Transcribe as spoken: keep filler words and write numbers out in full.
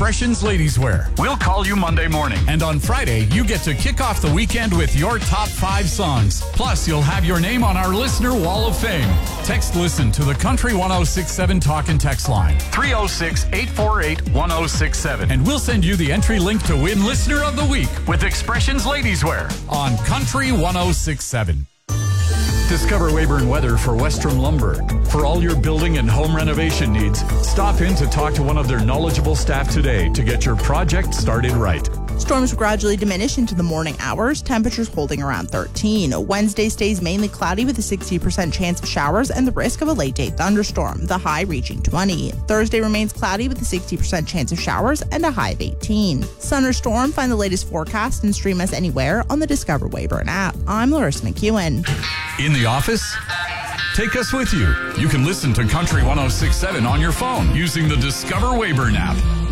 Expressions Ladies Wear. We'll call you Monday morning. And on Friday, you get to kick off the weekend with your top five songs. Plus, you'll have your name on our listener wall of fame. Text LISTEN to the Country ten sixty-seven talk and text line. three oh six, eight four eight, one oh six seven. And we'll send you the entry link to win Listener of the Week with Expressions Ladies Wear on Country ten sixty-seven. Discover Weyburn Weather for Westrom Lumber. For all your building and home renovation needs, stop in to talk to one of their knowledgeable staff today to get your project started right. Storms will gradually diminish into the morning hours, temperatures holding around thirteen. Wednesday stays mainly cloudy with a sixty percent chance of showers and the risk of a late-day thunderstorm, the high reaching twenty. Thursday remains cloudy with a sixty percent chance of showers and a high of eighteen. Sun or storm, find the latest forecast and stream us anywhere on the Discover Weyburn app. I'm Larissa McEwen. In the office? Take us with you. You can listen to Country ten sixty-seven on your phone using the Discover Weyburn app.